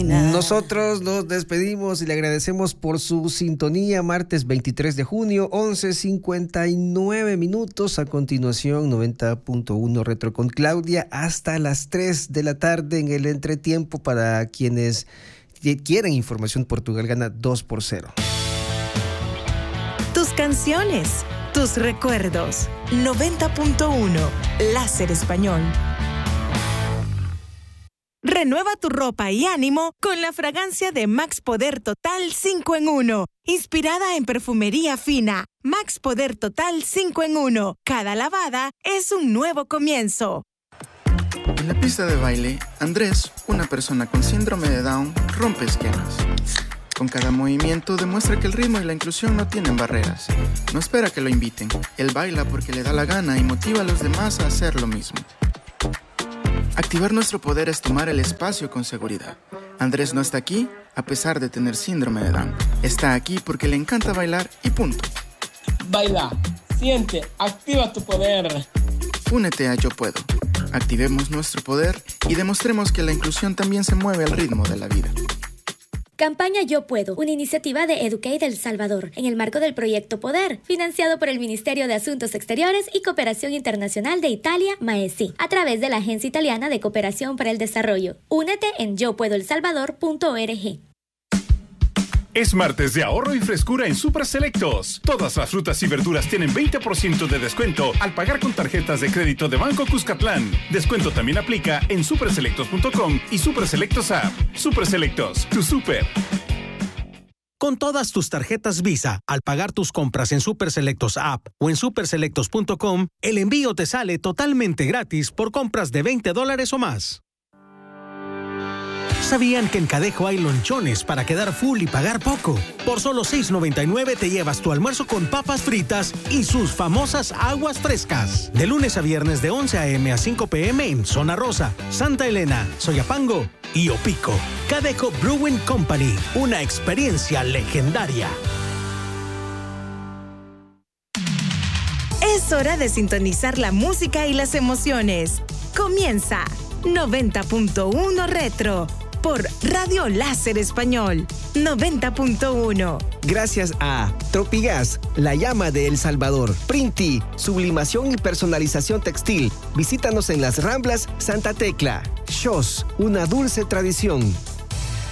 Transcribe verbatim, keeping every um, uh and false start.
termina. Nosotros nos despedimos y le agradecemos por su sintonía. Martes veintitrés de junio, once cincuenta y nueve minutos. A continuación, noventa punto uno Retro con Claudia hasta las tres de la tarde en el entretiempo para quienes quieren información. Portugal gana dos por cero. Tus canciones, tus recuerdos. noventa punto uno Láser Español. Renueva tu ropa y ánimo con la fragancia de Max Poder Total cinco en uno. Inspirada en perfumería fina, Max Poder Total cinco en uno. Cada lavada es un nuevo comienzo. En la pista de baile, Andrés, una persona con síndrome de Down, rompe esquemas. Con cada movimiento demuestra que el ritmo y la inclusión no tienen barreras. No espera que lo inviten. Él baila porque le da la gana y motiva a los demás a hacer lo mismo. Activar nuestro poder es tomar el espacio con seguridad. Andrés no está aquí a pesar de tener síndrome de Down. Está aquí porque le encanta bailar y punto. Baila, siente, activa tu poder. Únete a Yo Puedo. Activemos nuestro poder y demostremos que la inclusión también se mueve al ritmo de la vida. Campaña Yo Puedo, una iniciativa de Educate El Salvador, en el marco del proyecto Poder, financiado por el Ministerio de Asuntos Exteriores y Cooperación Internacional de Italia, MAESI, a través de la Agencia Italiana de Cooperación para el Desarrollo. Únete en yo puedo el salvador punto org. Es martes de ahorro y frescura en Super Selectos. Todas las frutas y verduras tienen veinte por ciento de descuento al pagar con tarjetas de crédito de Banco Cuscatlán. Descuento también aplica en super selectos punto com y Super Selectos App. Super Selectos, tu super. Con todas tus tarjetas Visa, al pagar tus compras en Super Selectos App o en super selectos punto com, el envío te sale totalmente gratis por compras de veinte dólares o más. ¿Sabían que en Cadejo hay lonchones para quedar full y pagar poco? Por solo seis noventa y nueve te llevas tu almuerzo con papas fritas y sus famosas aguas frescas. De lunes a viernes de once a eme a cinco pe eme en Zona Rosa, Santa Elena, Soyapango y Opico. Cadejo Brewing Company, una experiencia legendaria. Es hora de sintonizar la música y las emociones. Comienza noventa punto uno Retro por Radio Láser Español. noventa punto uno. Gracias a Tropigas, la llama de El Salvador. Printi, sublimación y personalización textil. Visítanos en las Ramblas Santa Tecla. Shos, una dulce tradición.